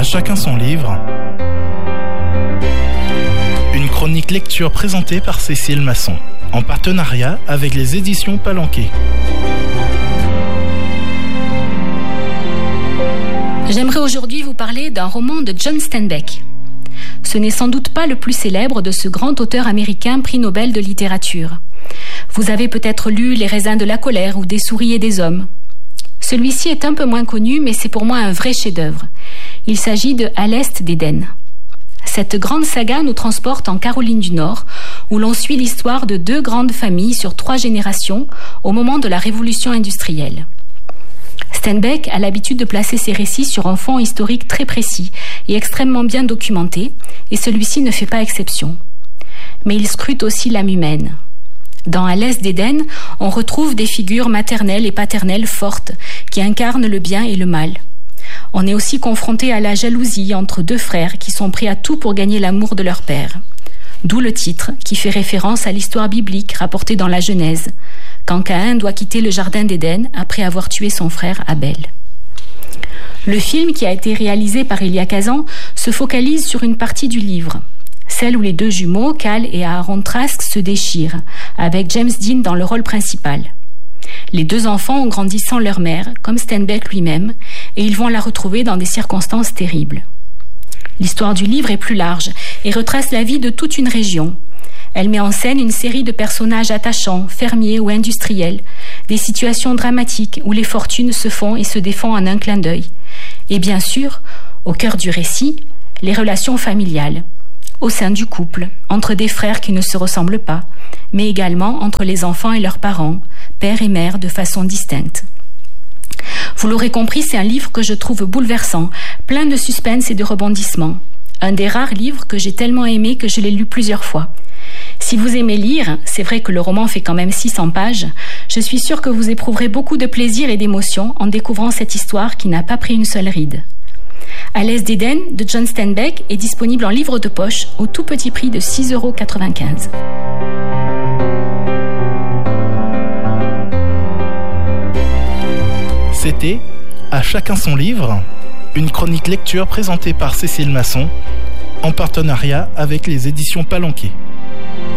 À chacun son livre. Une chronique lecture présentée par Cécile Masson, en partenariat avec les éditions Palanquet. J'aimerais aujourd'hui vous parler d'un roman de John Steinbeck. Ce n'est sans doute pas le plus célèbre de ce grand auteur américain prix Nobel de littérature. Vous avez peut-être lu Les raisins de la colère ou Des souris et des hommes. Celui-ci est un peu moins connu, mais c'est pour moi un vrai chef-d'œuvre. Il s'agit de À l'Est d'Éden. Cette grande saga nous transporte en Caroline du Nord, où l'on suit l'histoire de 2 grandes familles sur 3 générations au moment de la révolution industrielle. Steinbeck a l'habitude de placer ses récits sur un fond historique très précis et extrêmement bien documenté, et celui-ci ne fait pas exception. Mais il scrute aussi l'âme humaine. Dans À l'Est d'Éden, on retrouve des figures maternelles et paternelles fortes qui incarnent le bien et le mal. On est aussi confronté à la jalousie entre 2 frères qui sont prêts à tout pour gagner l'amour de leur père. D'où le titre, qui fait référence à l'histoire biblique rapportée dans la Genèse, quand Caïn doit quitter le jardin d'Éden après avoir tué son frère Abel. Le film, qui a été réalisé par Elia Kazan, se focalise sur une partie du livre, celle où les 2 jumeaux, Cal et Aaron Trask, se déchirent, avec James Dean dans le rôle principal. Les 2 enfants ont grandi sans leur mère, comme Steinbeck lui-même, et ils vont la retrouver dans des circonstances terribles. L'histoire du livre est plus large et retrace la vie de toute une région. Elle met en scène une série de personnages attachants, fermiers ou industriels, des situations dramatiques où les fortunes se font et se défont en un clin d'œil. Et bien sûr, au cœur du récit, les relations familiales, au sein du couple, entre des frères qui ne se ressemblent pas, mais également entre les enfants et leurs parents, père et mère de façon distincte. Vous l'aurez compris, c'est un livre que je trouve bouleversant, plein de suspense et de rebondissements. Un des rares livres que j'ai tellement aimé que je l'ai lu plusieurs fois. Si vous aimez lire, c'est vrai que le roman fait quand même 600 pages, je suis sûre que vous éprouverez beaucoup de plaisir et d'émotion en découvrant cette histoire qui n'a pas pris une seule ride. À l'Est d'Éden de John Steinbeck est disponible en livre de poche au tout petit prix de 6,95 €. C'était À chacun son livre, une chronique lecture présentée par Cécile Masson, en partenariat avec les éditions Palanquet.